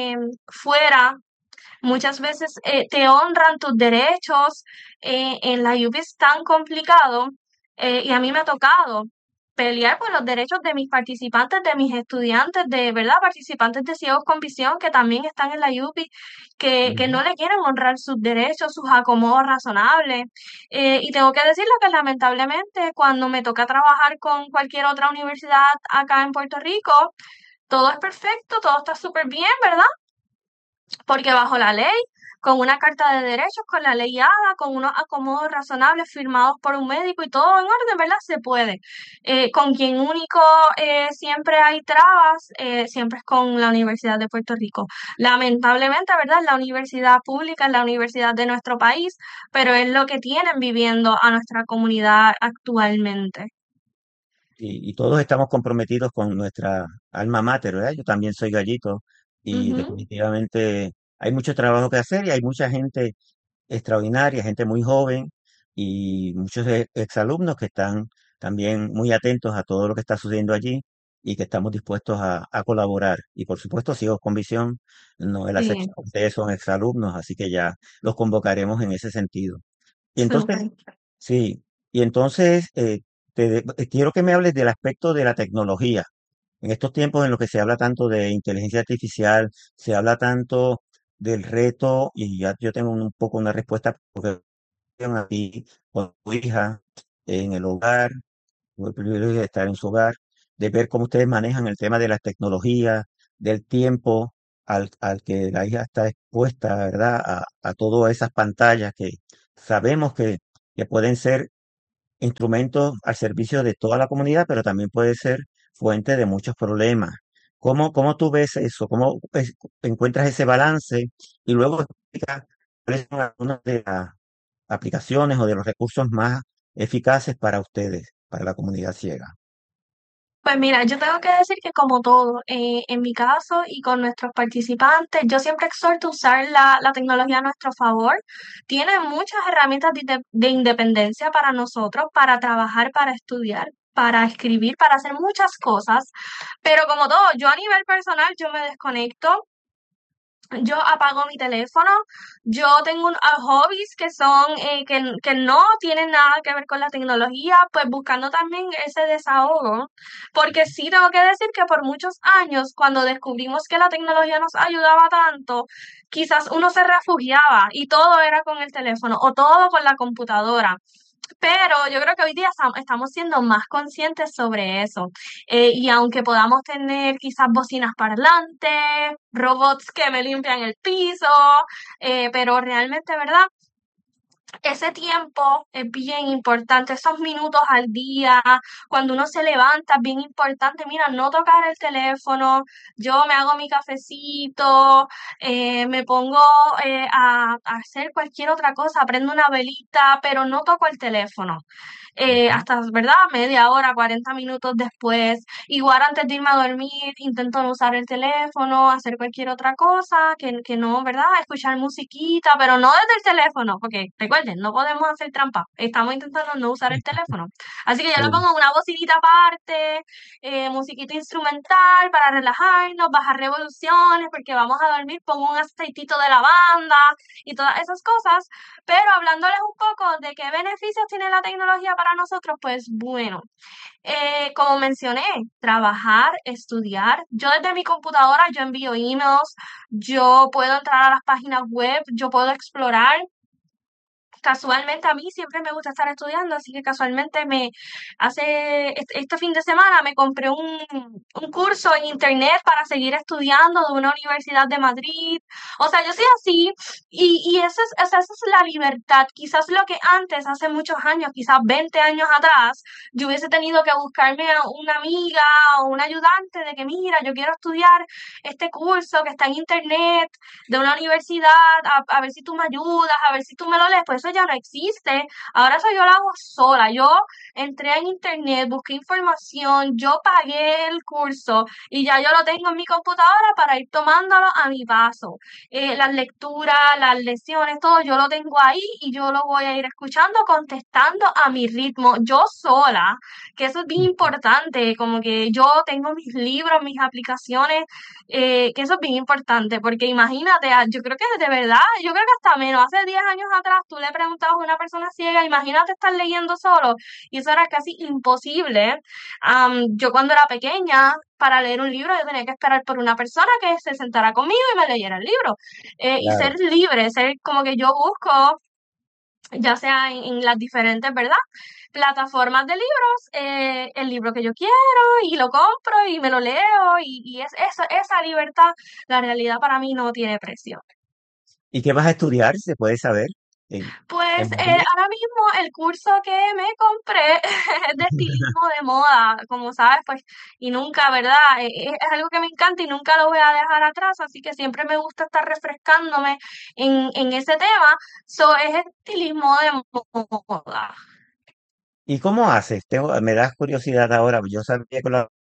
Fuera muchas veces te honran tus derechos. En la UP es tan complicado, y a mí me ha tocado pelear por los derechos de mis participantes, de mis estudiantes, de verdad, participantes de ciegos con visión que también están en la UP, que Ujú. no le quieren honrar sus derechos, sus acomodos razonables. Y tengo que decirlo que lamentablemente cuando me toca trabajar con cualquier otra universidad acá en Puerto Rico, todo es perfecto, todo está súper bien, ¿verdad? Porque bajo la ley, con una carta de derechos, con la ley ADA, con unos acomodos razonables firmados por un médico y todo en orden, ¿verdad? Se puede. Con quien único siempre hay trabas, siempre es con la Universidad de Puerto Rico. Lamentablemente, ¿verdad? La universidad pública es la universidad de nuestro país, pero es lo que tienen viviendo a nuestra comunidad actualmente. Y todos estamos comprometidos con nuestra alma mater, ¿verdad? Yo también soy gallito y Ujú, definitivamente hay mucho trabajo que hacer y hay mucha gente extraordinaria, gente muy joven y muchos exalumnos que están también muy atentos a todo lo que está sucediendo allí y que estamos dispuestos a colaborar. Y por supuesto, Ciegos con Visión no es la sí, excepción, ustedes son exalumnos, así que ya los convocaremos en ese sentido. Y entonces, súper. sí, y entonces quiero que me hables del aspecto de la tecnología. En estos tiempos en los que se habla tanto de inteligencia artificial, se habla tanto del reto, y ya yo tengo un poco una respuesta porque a ti con tu hija en el hogar, tuve el privilegio de estar en su hogar, de ver cómo ustedes manejan el tema de las tecnologías, del tiempo al que la hija está expuesta, ¿verdad? A todas esas pantallas que sabemos que pueden ser instrumentos al servicio de toda la comunidad, pero también puede ser fuente de muchos problemas. ¿Cómo tú ves eso? ¿Cómo encuentras ese balance? Y luego explica cuáles son algunas de las aplicaciones o de los recursos más eficaces para ustedes, para la comunidad ciega. Pues mira, yo tengo que decir que como todo, en mi caso y con nuestros participantes, yo siempre exhorto a usar la tecnología a nuestro favor. Tiene muchas herramientas de independencia para nosotros, para trabajar, para estudiar, para escribir, para hacer muchas cosas. Pero como todo, yo a nivel personal, yo me desconecto. Yo apago mi teléfono, yo tengo hobbies que son, que no tienen nada que ver con la tecnología, pues buscando también ese desahogo, porque sí tengo que decir que por muchos años, cuando descubrimos que la tecnología nos ayudaba tanto, quizás uno se refugiaba y todo era con el teléfono o todo con la computadora. Pero yo creo que hoy día estamos siendo más conscientes sobre eso. Y aunque podamos tener quizás bocinas parlantes, robots que me limpian el piso, pero realmente, ¿verdad? Ese tiempo es bien importante, esos minutos al día, cuando uno se levanta, es bien importante, mira, no tocar el teléfono, yo me hago mi cafecito, me pongo a hacer cualquier otra cosa, prendo una velita, pero no toco el teléfono. Ujú. Hasta, ¿verdad? Media hora, 40 minutos después. Igual antes de irme a dormir, intento no usar el teléfono, hacer cualquier otra cosa, que no, ¿verdad? Escuchar musiquita, pero no desde el teléfono, porque recuerden, no podemos hacer trampa. Estamos intentando no usar el teléfono. Así que yo le Sí. pongo una bocinita aparte, musiquita instrumental para relajarnos, bajar revoluciones, porque vamos a dormir, pongo un aceitito de lavanda y todas esas cosas. Pero hablándoles un poco de qué beneficios tiene la tecnología para nosotros, pues bueno, como mencioné, trabajar, estudiar. Yo desde mi computadora, yo envío emails, yo puedo entrar a las páginas web, yo puedo explorar. Casualmente a mí siempre me gusta estar estudiando, así que casualmente este fin de semana me compré un curso en internet para seguir estudiando de una universidad de Madrid. O sea, yo soy así y esa es la libertad. Quizás lo que antes, hace muchos años, quizás 20 años atrás, yo hubiese tenido que buscarme a una amiga o un ayudante de que, mira, yo quiero estudiar este curso que está en internet de una universidad, a ver si tú me ayudas, a ver si tú me lo lees, pues eso ya no existe. Ahora eso yo lo hago sola. Yo entré en internet, busqué información, yo pagué el curso y ya yo lo tengo en mi computadora para ir tomándolo a mi paso. Las lecturas, las lecciones, todo yo lo tengo ahí y yo lo voy a ir escuchando, contestando a mi ritmo, yo sola, que eso es bien importante, como que yo tengo mis libros, mis aplicaciones, que eso es bien importante, porque imagínate, yo creo que de verdad, yo creo que hasta menos, hace 10 años atrás tú le preguntabas a una persona ciega, imagínate estar leyendo solo, y eso era casi imposible. Yo cuando era pequeña, para leer un libro, yo tenía que esperar por una persona que se sentara conmigo y me leyera el libro. Y ser Claro. libre, ser como que yo busco, ya sea en las diferentes, ¿verdad? Plataformas de libros, el libro que yo quiero y lo compro y me lo leo y es eso, esa libertad, la realidad para mí no tiene precio. ¿Y qué vas a estudiar, si se puede saber, en Pues Madrid? ahora mismo el curso que me compré es de estilismo de moda, como sabes, pues, y nunca, ¿verdad? Es algo que me encanta y nunca lo voy a dejar atrás, así que siempre me gusta estar refrescándome en ese tema. Es estilismo de moda. ¿Y cómo haces? Me das curiosidad ahora. Yo sabía que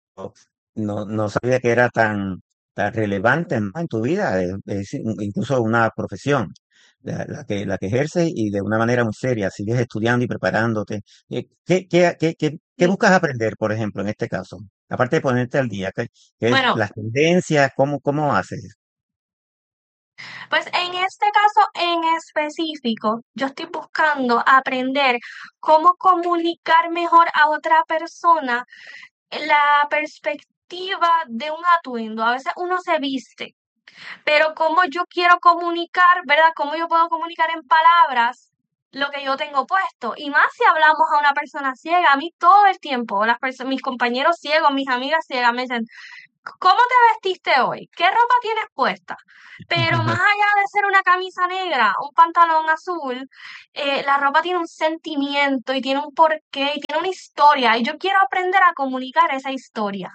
no sabía que era tan relevante, ¿no?, en tu vida. Es incluso una profesión, la que ejerces y de una manera muy seria. Sigues estudiando y preparándote. ¿Qué Sí. buscas aprender, por ejemplo, en este caso? Aparte de ponerte al día, ¿qué es Bueno, las tendencias? ¿Cómo haces? pues en este caso en específico, yo estoy buscando aprender cómo comunicar mejor a otra persona la perspectiva perspectiva de un atuendo. A veces uno se viste, pero cómo yo quiero comunicar, ¿verdad? Cómo yo puedo comunicar en palabras lo que yo tengo puesto. Y más si hablamos a una persona ciega, a mí todo el tiempo, mis compañeros ciegos, mis amigas ciegas me dicen, ¿cómo te vestiste hoy? ¿Qué ropa tienes puesta? Pero más allá de ser una camisa negra, un pantalón azul, la ropa tiene un sentimiento y tiene un porqué y tiene una historia. Y yo quiero aprender a comunicar esa historia.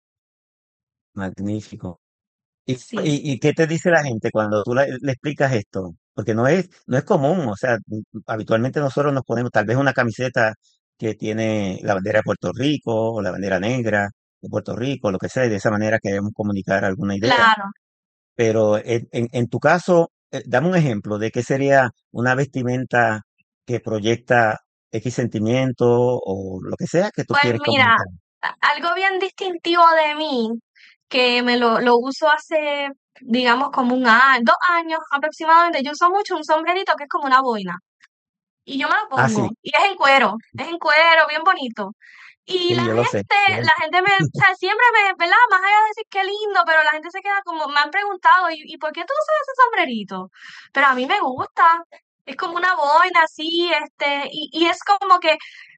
Magnífico. ¿Y, Sí, y qué te dice la gente cuando tú le explicas esto? Porque no es común, o sea, habitualmente nosotros nos ponemos tal vez una camiseta que tiene la bandera de Puerto Rico o la bandera negra de Puerto Rico, lo que sea, y de esa manera queremos comunicar alguna idea. claro. Pero en tu caso, dame un ejemplo de qué sería una vestimenta que proyecta X sentimiento o lo que sea que tú Pues quieres mira, comunicar. algo bien distintivo de mí, que lo uso hace, digamos, como 2 años aproximadamente. Yo uso mucho un sombrerito que es como una boina. Y yo me lo Ah, pongo. sí, Y es en cuero, bien bonito. Y sí, yo lo sé. la gente o sea, siempre ¿verdad? Más allá de decir qué lindo, pero la gente se queda como, me han preguntado, ¿y por qué tú usas ese sombrerito? Pero a mí me gusta. Es como una boina así, y es como que,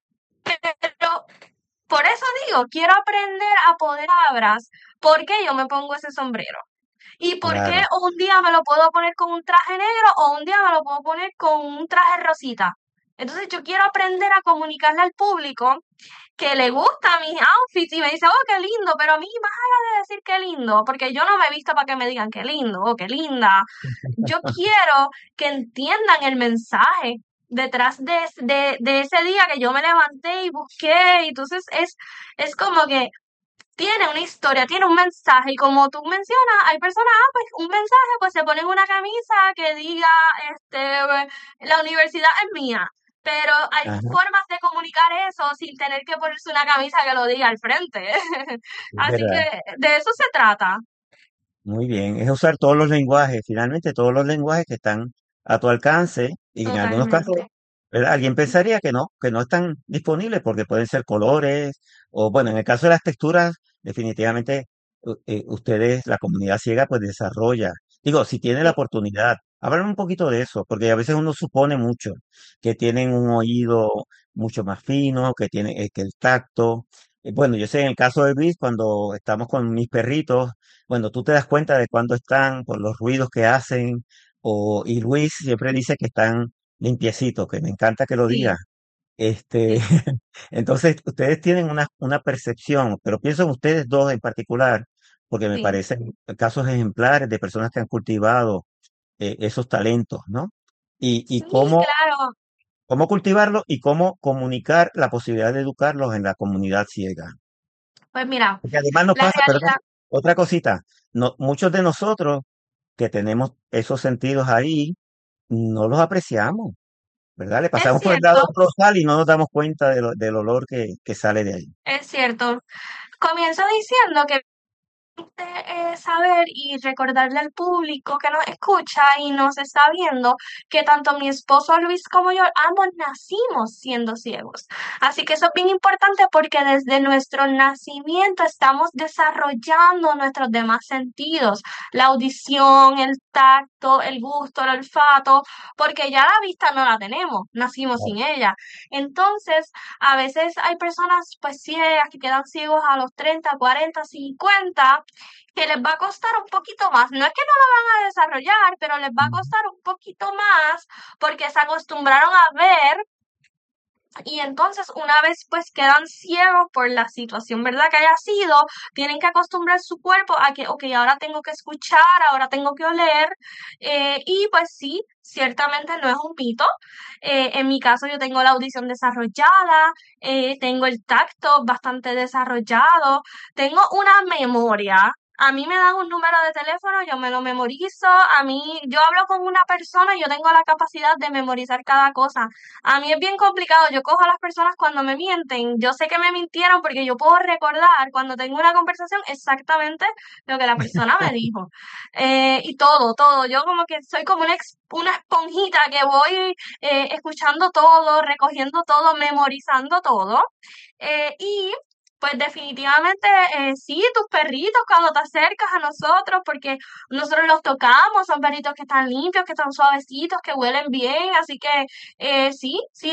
pero por eso digo, quiero aprender a poder palabras, ¿por qué yo me pongo ese sombrero? ¿Y por qué Claro, un día me lo puedo poner con un traje negro o un día me lo puedo poner con un traje rosita? Entonces yo quiero aprender a comunicarle al público que le gustan mis outfits y me dice, oh, qué lindo, pero a mí más allá de decir qué lindo, porque yo no me he visto para que me digan qué lindo o qué linda, yo quiero que entiendan el mensaje detrás de ese día que yo me levanté y busqué, y entonces es como que tiene una historia, tiene un mensaje, y como tú mencionas, hay personas, pues un mensaje, pues se ponen una camisa que diga, la universidad es mía, pero hay ajá, formas de comunicar eso sin tener que ponerse una camisa que lo diga al frente. es Así que verdad. de eso se trata, Muy bien, es usar todos los lenguajes, finalmente todos los lenguajes que están a tu alcance y en algunos casos, totalmente. ¿verdad? Alguien pensaría que no están disponibles porque pueden ser colores o bueno, en el caso de las texturas, definitivamente ustedes, la comunidad ciega, pues desarrolla. Digo, si tiene la Sí, oportunidad, hablan un poquito de eso, porque a veces uno supone mucho que tienen un oído mucho más fino, que tiene que el tacto. Bueno, yo sé en el caso de Luis, cuando estamos con mis perritos, bueno, tú te das cuenta de cuándo están por los ruidos que hacen, y Luis siempre dice que están limpiecitos, que me encanta que lo diga. sí, Este, sí, entonces, ustedes tienen una percepción, pero pienso en ustedes dos en particular, porque me sí. parecen casos ejemplares de personas que han cultivado esos talentos, ¿no? Y Sí, claro. cómo cultivarlos y cómo comunicar la posibilidad de educarlos en la comunidad ciega. Pues mira, Porque además nos la pasa, perdón, realidad otra cosita, no, muchos de nosotros que tenemos esos sentidos ahí, no los apreciamos, ¿verdad? Le es pasamos por el lado cierto, del rosal y no nos damos cuenta del olor que sale de ahí. es cierto. Comienzo diciendo que saber y recordarle al público que nos escucha y nos está viendo que tanto mi esposo Luis como yo ambos nacimos siendo ciegos. Así que eso es bien importante porque desde nuestro nacimiento estamos desarrollando nuestros demás sentidos, la audición, el tacto, el gusto, el olfato, porque ya la vista no la tenemos, nacimos sin ella. Entonces, a veces hay personas pues ciegas que quedan ciegos a los 30, 40, 50 que les va a costar un poquito más. No es que no lo van a desarrollar, pero les va a costar un poquito más porque se acostumbraron a ver y entonces una vez pues quedan ciegos por la situación, ¿verdad? Que haya sido, tienen que acostumbrar su cuerpo a que, ok, ahora tengo que escuchar, ahora tengo que oler y pues sí, ciertamente no es un mito. En mi caso yo tengo la audición desarrollada, tengo el tacto bastante desarrollado, tengo una memoria. A mí me dan un número de teléfono, yo me lo memorizo, a mí, yo hablo con una persona y yo tengo la capacidad de memorizar cada cosa. A mí es bien complicado, yo cojo a las personas cuando me mienten, yo sé que me mintieron porque yo puedo recordar cuando tengo una conversación exactamente lo que la persona me dijo. Y todo, yo como que soy como una esponjita que voy escuchando todo, recogiendo todo, memorizando todo. Y Pues definitivamente sí, tus perritos cuando te acercas a nosotros, porque nosotros los tocamos, son perritos que están limpios, que están suavecitos, que huelen bien, así que sí, sí,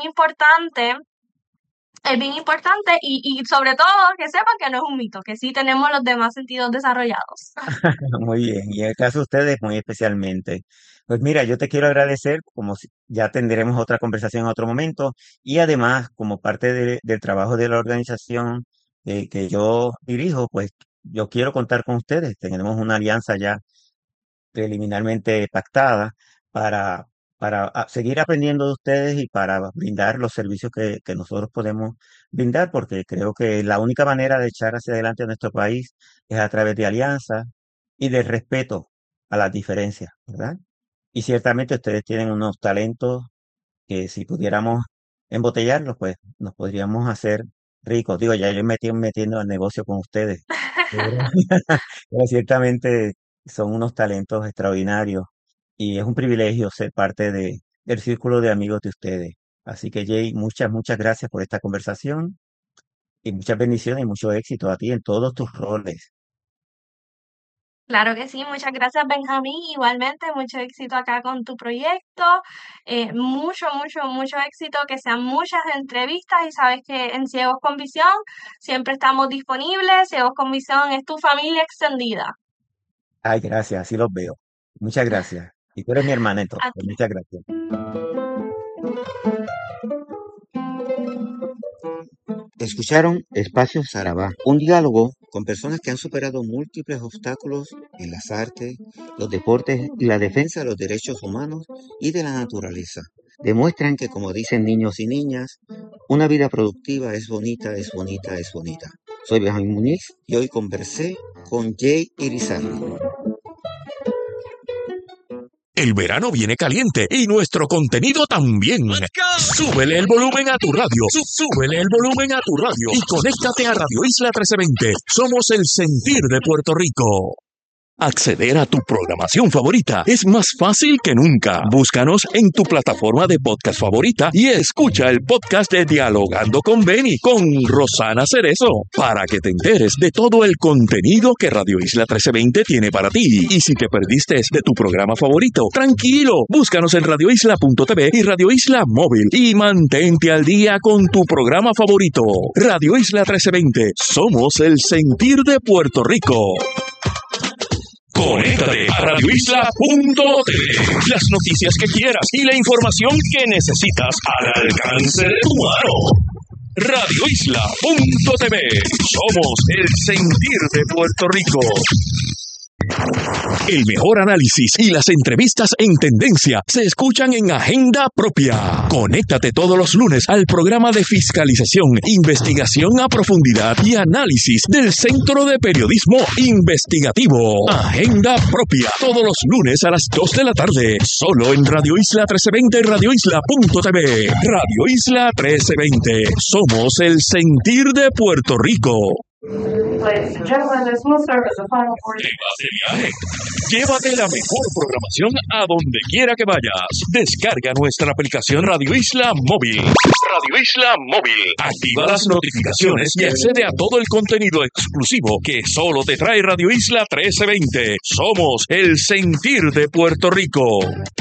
es bien importante y sobre todo que sepan que no es un mito, que sí tenemos los demás sentidos desarrollados. Muy bien, y en el caso de ustedes, muy especialmente. Pues mira, yo te quiero agradecer, ya tendremos otra conversación en otro momento, y además, como parte del trabajo de la organización que yo dirijo, pues yo quiero contar con ustedes. Tenemos una alianza ya preliminarmente pactada para, para seguir aprendiendo de ustedes y para brindar los servicios que nosotros podemos brindar, porque creo que la única manera de echar hacia adelante a nuestro país es a través de alianzas y de respeto a las diferencias, ¿verdad? Y ciertamente ustedes tienen unos talentos que si pudiéramos embotellarlos, pues nos podríamos hacer ricos. Digo, ya yo me estoy metiendo al negocio con ustedes, pero, pero ciertamente son unos talentos extraordinarios y es un privilegio ser parte del círculo de amigos de ustedes. Así que Jay, muchas, muchas gracias por esta conversación y muchas bendiciones y mucho éxito a ti en todos tus roles. Claro que sí, muchas gracias Benjamín, igualmente mucho éxito acá con tu proyecto, mucho, mucho, mucho éxito, que sean muchas entrevistas y sabes que en Ciegos con Visión siempre estamos disponibles, Ciegos con Visión es tu familia extendida. Ay, gracias, así los veo. Muchas gracias. Y tú eres mi hermana entonces. A ti. Muchas gracias. Escucharon Espacio Sarabá, un diálogo con personas que han superado múltiples obstáculos en las artes, los deportes y la defensa de los derechos humanos y de la naturaleza. Demuestran que, como dicen niños y niñas, una vida productiva es bonita, es bonita, es bonita. Soy Benjamín Muniz y hoy conversé con Jay Irizarry. El verano viene caliente y nuestro contenido también. Súbele el volumen a tu radio. Súbele el volumen a tu radio y conéctate a Radio Isla 1320. Somos el sentir de Puerto Rico. Acceder a tu programación favorita es más fácil que nunca. Búscanos en tu plataforma de podcast favorita y escucha el podcast de Dialogando con Beni con Rosana Cerezo para que te enteres de todo el contenido que Radio Isla 1320 tiene para ti. Y si te perdiste de tu programa favorito, tranquilo, búscanos en radioisla.tv y Radio Isla Móvil y mantente al día con tu programa favorito. Radio Isla 1320, somos el sentir de Puerto Rico. Conéctate a radioisla.tv. Las noticias que quieras y la información que necesitas al alcance de tu mano. Radioisla.tv. Somos el sentir de Puerto Rico. El mejor análisis y las entrevistas en tendencia se escuchan en Agenda Propia. Conéctate todos los lunes al programa de fiscalización, investigación a profundidad y análisis del Centro de Periodismo Investigativo. Agenda Propia, todos los lunes a las 2 de la tarde, solo en Radio Isla 1320 y radioisla.tv. Radio Isla 1320, somos el sentir de Puerto Rico. Ladies and gentlemen, this will serve as a final word. ¿Te vas de viaje? Llévate la mejor programación a donde quiera que vayas. Descarga nuestra aplicación Radio Isla Móvil. Radio Isla Móvil. Activa las notificaciones y accede a todo el contenido exclusivo que solo te trae Radio Isla 1320. Somos el sentir de Puerto Rico.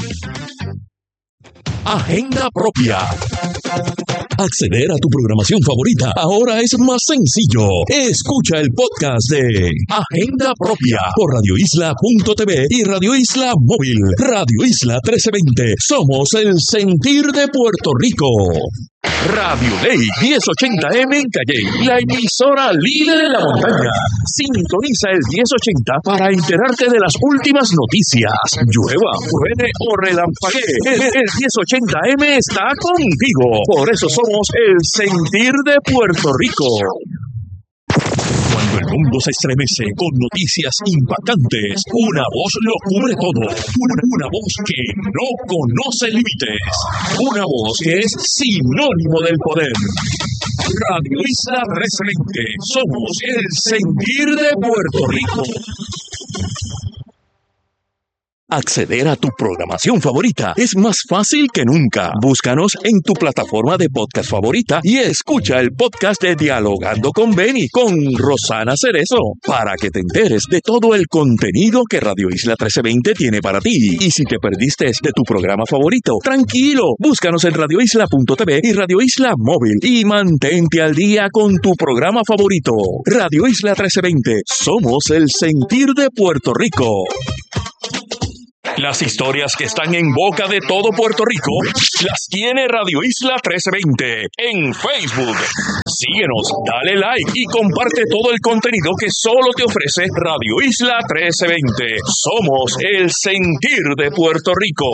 Agenda Propia. Acceder a tu programación favorita ahora es más sencillo. Escucha el podcast de Agenda Propia por radioisla.tv y Radio Isla Móvil. Radio Isla 1320. Somos el sentir de Puerto Rico. Radio Ley 1080M en Calley, la emisora líder de la montaña. Sintoniza el 1080 para enterarte de las últimas noticias. Llueva, truene o relampaguee, el 1080M está contigo. Por eso somos el sentir de Puerto Rico. Cuando el mundo se estremece con noticias impactantes, una voz lo cubre todo. Una voz que no conoce límites. Una voz que es sinónimo del poder. Radio Isla 1320. Somos el sentir de Puerto Rico. Acceder a tu programación favorita es más fácil que nunca. Búscanos en tu plataforma de podcast favorita y escucha el podcast de Dialogando con Benny con Rosana Cerezo para que te enteres de todo el contenido que Radio Isla 1320 tiene para ti. Y si te perdiste de tu programa favorito, tranquilo, búscanos en radioisla.tv y Radio Isla Móvil y mantente al día con tu programa favorito. Radio Isla 1320, somos el sentir de Puerto Rico. Las historias que están en boca de todo Puerto Rico las tiene Radio Isla 1320 en Facebook. Síguenos, dale like y comparte todo el contenido que solo te ofrece Radio Isla 1320. Somos el sentir de Puerto Rico.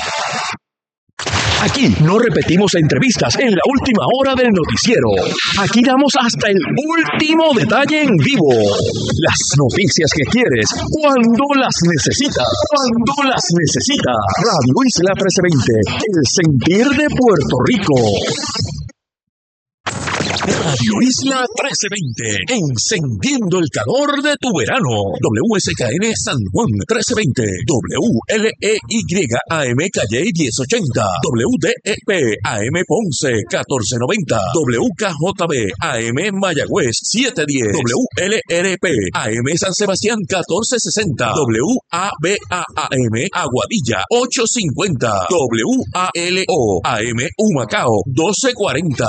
Aquí no repetimos entrevistas en la última hora del noticiero. Aquí damos hasta el último detalle en vivo. Las noticias que quieres, cuando las necesitas. Cuando las necesitas. Radio Isla 1320, el sentir de Puerto Rico. Radio Isla 1320, encendiendo el calor de tu verano. WSKN San Juan 1320, WLEYAM Calle 1080, WDEP AM Ponce 1490, WKJB AM Mayagüez 710, WLRP AM San Sebastián 1460, WABAM Aguadilla 850, WALO AM Humacao 1240,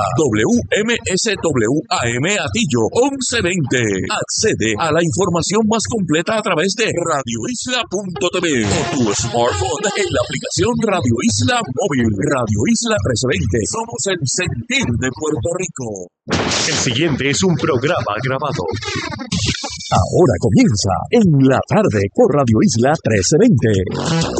WMSWAM Atillo 1120. Accede a la información más completa a través de radioisla.tv o tu smartphone en la aplicación Radio Isla Móvil. Radio Isla 1320. Somos el sentir de Puerto Rico. El siguiente es un programa grabado. Ahora comienza En la Tarde por Radio Isla 1320.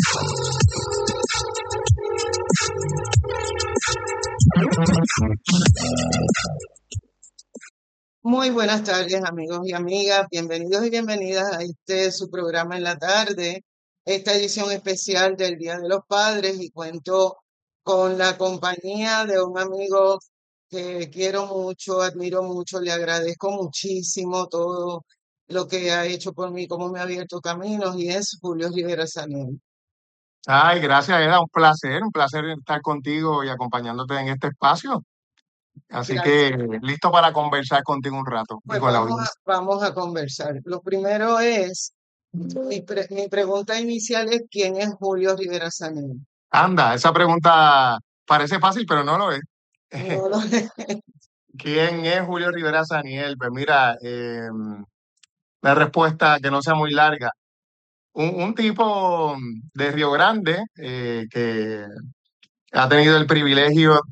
Muy buenas tardes, amigos y amigas. Bienvenidos y bienvenidas a su programa en la tarde, esta edición especial del Día de los Padres, y cuento con la compañía de un amigo que quiero mucho, admiro mucho, le agradezco muchísimo todo lo que ha hecho por mí, cómo me ha abierto caminos, y es Julio Rivera Saniel. Ay, gracias, Eda, un placer estar contigo y acompañándote en este espacio. Así Gracias. que listo para conversar contigo un rato y Pues con la vamos audiencia. vamos a conversar. Lo primero es, mi pregunta inicial es, ¿quién es Julio Rivera Saniel? Anda, esa pregunta parece fácil, pero no lo es. No lo ¿Quién es Julio Rivera Saniel? Pues mira, la respuesta que no sea muy larga. Un tipo de Río Grande que ha tenido el privilegio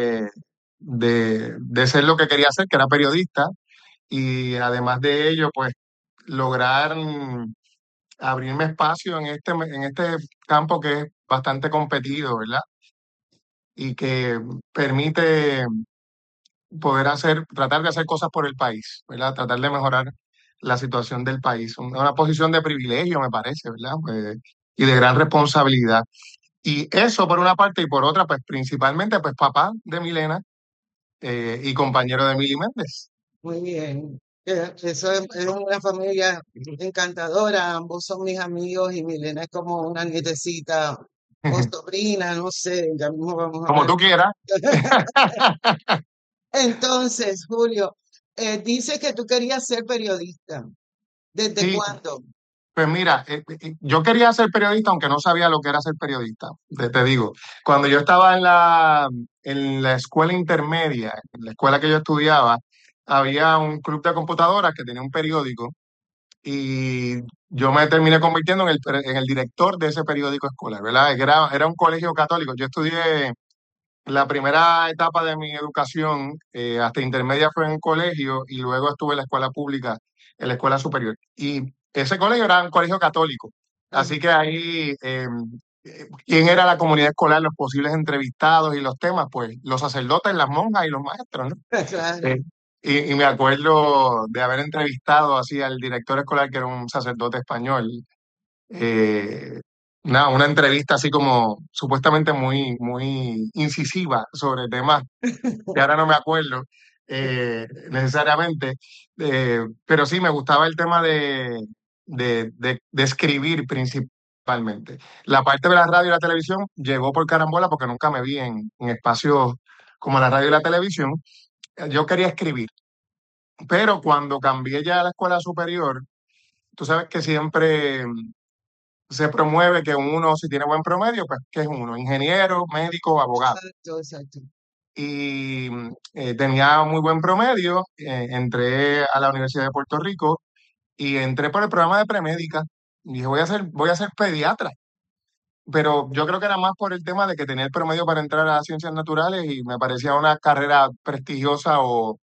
de ser lo que quería ser, que era periodista, y además de ello, pues lograr abrirme espacio en este campo que es bastante competido, ¿verdad? Y que permite tratar de hacer cosas por el país, ¿verdad? Tratar de mejorar la situación del país. Una posición de privilegio, me parece, ¿verdad? Pues, y de gran responsabilidad. Y eso por una parte, y por otra, pues principalmente, pues papá de Milena y compañero de Mili Méndez. Muy bien. Eso es una familia encantadora. Ambos son mis amigos y Milena es como una nietecita o sobrina, no sé, ya mismo vamos a Como ver. tú quieras. Entonces, Julio, dice que tú querías ser periodista. ¿Desde Sí, cuándo? pues mira, yo quería ser periodista, aunque no sabía lo que era ser periodista. Te digo, cuando yo estaba en la escuela intermedia, en la escuela que yo estudiaba, había un club de computadoras que tenía un periódico y yo me terminé convirtiendo en el director de ese periódico escolar, ¿verdad? Era un colegio católico. Yo estudié la primera etapa de mi educación, hasta intermedia fue en un colegio y luego estuve en la escuela pública, en la escuela superior. Y ese colegio era un colegio católico. Así que ahí, ¿quién era la comunidad escolar? Los posibles entrevistados y los temas, pues los sacerdotes, las monjas y los maestros, ¿no? Claro. Y me acuerdo de haber entrevistado así al director escolar, que era un sacerdote español. eh, una entrevista así como supuestamente muy incisiva sobre temas que ahora no me acuerdo necesariamente, pero sí me gustaba el tema de escribir principalmente. La parte de la radio y la televisión llegó por carambola porque nunca me vi en espacios como la radio y la televisión. Yo quería escribir, pero cuando cambié ya a la escuela superior, tú sabes que siempre se promueve que uno, si tiene buen promedio, pues, ¿qué es uno? Ingeniero, médico, abogado. Exacto, exacto. Y tenía muy buen promedio, entré a la Universidad de Puerto Rico y entré por el programa de premédica. Y dije, voy a ser pediatra. Pero yo creo que era más por el tema de que tenía el promedio para entrar a ciencias naturales y me parecía una carrera prestigiosa o